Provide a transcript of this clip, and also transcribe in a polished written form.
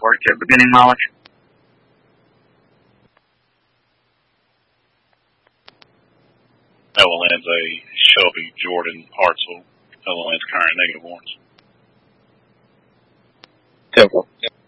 worked at beginning knowledge. Ella a Shelby, Jordan, Hartsville. Ella current -1s. Temple.